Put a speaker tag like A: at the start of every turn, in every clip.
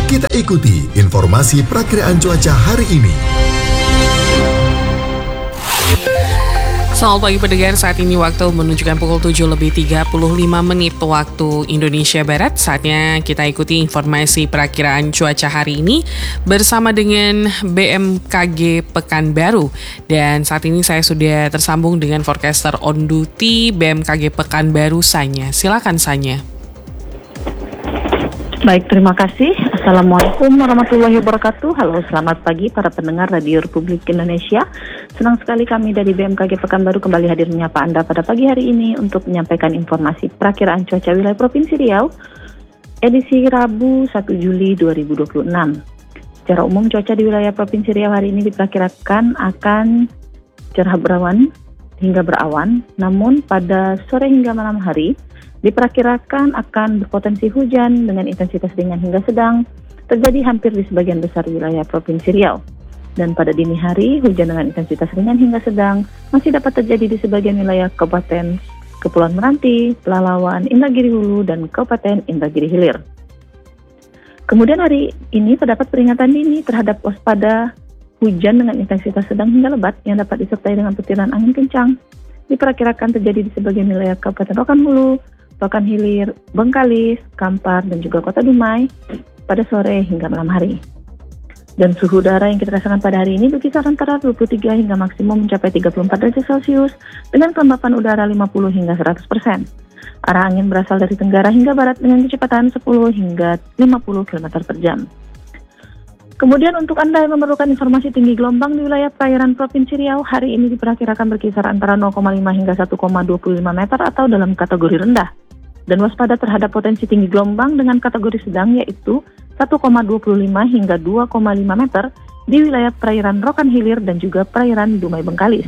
A: Kita ikuti informasi perakiraan cuaca hari ini.
B: Selamat pagi pendengar, saat ini waktu menunjukkan pukul 7:35 waktu Indonesia Barat. Saatnya kita ikuti informasi perakiraan cuaca hari ini bersama dengan BMKG Pekanbaru. Dan saat ini saya sudah tersambung dengan forecaster on duty BMKG Pekanbaru, Sanya. Silakan, Sanya.
C: Baik, terima kasih. Assalamualaikum warahmatullahi wabarakatuh. Halo, selamat pagi para pendengar Radio Republik Indonesia. Senang sekali kami dari BMKG Pekanbaru kembali hadir menyapa Anda pada pagi hari ini untuk menyampaikan informasi perakiraan cuaca wilayah Provinsi Riau, edisi Rabu 1 Juli 2026. Secara umum cuaca di wilayah Provinsi Riau hari ini diperkirakan akan cerah berawan hingga berawan, namun pada sore hingga malam hari diperkirakan akan berpotensi hujan dengan intensitas ringan hingga sedang terjadi hampir di sebagian besar wilayah Provinsi Riau. Dan pada dini hari, hujan dengan intensitas ringan hingga sedang masih dapat terjadi di sebagian wilayah Kabupaten Kepulauan Meranti, Pelalawan, Indragiri Hulu, dan Kabupaten Indragiri Hilir. Kemudian hari ini terdapat peringatan dini terhadap waspada hujan dengan intensitas sedang hingga lebat yang dapat disertai dengan petiran angin kencang. Diperkirakan terjadi di sebagian wilayah Kabupaten Rokan Hulu, Rokan Hilir, Bengkalis, Kampar, dan juga Kota Dumai pada sore hingga malam hari. Dan suhu udara yang kita rasakan pada hari ini berkisar antara 23 hingga maksimum mencapai 34 derajat Celcius dengan kelembapan udara 50 hingga 100%. Arah angin berasal dari tenggara hingga barat dengan kecepatan 10 hingga 50 km per jam. Kemudian untuk Anda yang memerlukan informasi tinggi gelombang di wilayah perairan Provinsi Riau, hari ini diperkirakan berkisar antara 0,5 hingga 1,25 meter atau dalam kategori rendah. Dan waspada terhadap potensi tinggi gelombang dengan kategori sedang yaitu 1,25 hingga 2,5 meter di wilayah perairan Rokan Hilir dan juga perairan Dumai Bengkalis.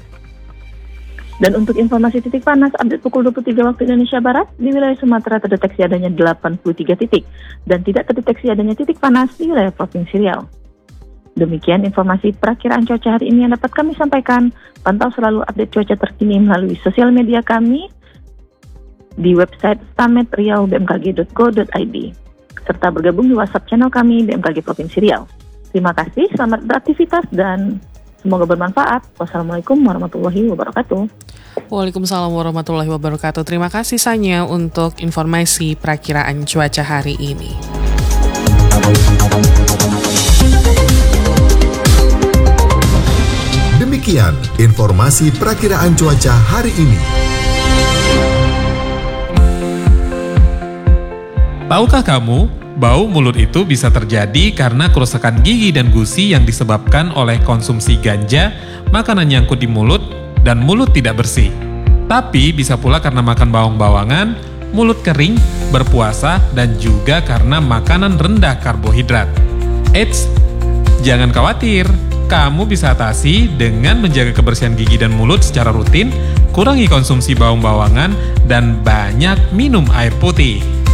C: Dan untuk informasi titik panas update pukul 23 waktu Indonesia Barat, di wilayah Sumatera terdeteksi adanya 83 titik dan tidak terdeteksi adanya titik panas di wilayah Provinsi Riau. Demikian informasi perakiraan cuaca hari ini yang dapat kami sampaikan. Pantau selalu update cuaca terkini melalui sosial media kami di website stametriau.bmkg.go.id serta bergabung di WhatsApp channel kami BMKG Provinsi Riau. Terima kasih, selamat beraktivitas dan semoga bermanfaat. Wassalamualaikum warahmatullahi wabarakatuh.
B: Waalaikumsalam warahmatullahi wabarakatuh. Terima kasih, Sanya, untuk informasi perakiraan cuaca hari ini.
A: Demikian informasi perakiraan cuaca hari ini.
D: Tahukah kamu, bau mulut itu bisa terjadi karena kerusakan gigi dan gusi yang disebabkan oleh konsumsi ganja, makanan nyangkut di mulut, dan mulut tidak bersih. Tapi bisa pula karena makan bawang-bawangan, mulut kering, berpuasa, dan juga karena makanan rendah karbohidrat. Eits, jangan khawatir, kamu bisa atasi dengan menjaga kebersihan gigi dan mulut secara rutin, kurangi konsumsi bawang-bawangan, dan banyak minum air putih.